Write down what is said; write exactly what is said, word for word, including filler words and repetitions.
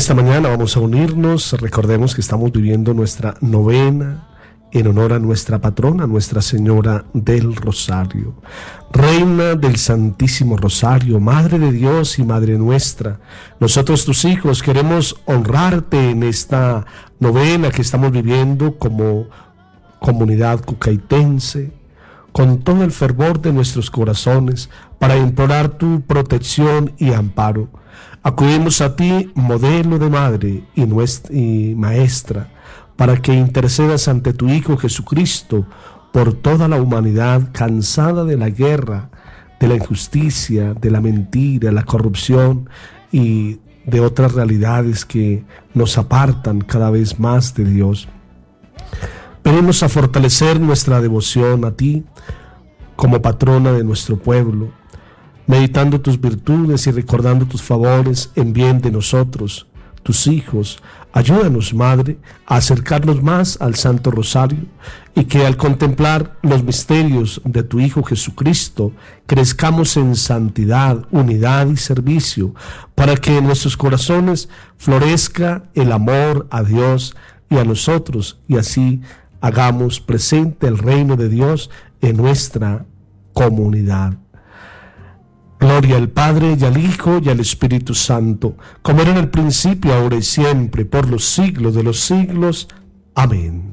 esta mañana vamos a unirnos. Recordemos que estamos viviendo nuestra novena en honor a nuestra patrona, Nuestra Señora del Rosario. Reina del Santísimo Rosario, Madre de Dios y Madre nuestra, nosotros tus hijos queremos honrarte en esta novena que estamos viviendo como comunidad cucaitense, con todo el fervor de nuestros corazones, para implorar tu protección y amparo. Acudimos a ti, modelo de madre y, nuestra, y maestra, para que intercedas ante tu Hijo Jesucristo por toda la humanidad cansada de la guerra, de la injusticia, de la mentira, la corrupción y de otras realidades que nos apartan cada vez más de Dios. Venimos a fortalecer nuestra devoción a ti como patrona de nuestro pueblo, meditando tus virtudes y recordando tus favores en bien de nosotros, tus hijos. Ayúdanos, Madre, a acercarnos más al Santo Rosario y que al contemplar los misterios de tu Hijo Jesucristo crezcamos en santidad, unidad y servicio, para que en nuestros corazones florezca el amor a Dios y a nosotros, y así hagamos presente el reino de Dios en nuestra comunidad. Gloria al Padre, y al Hijo, y al Espíritu Santo, como era en el principio, ahora y siempre, por los siglos de los siglos. Amén.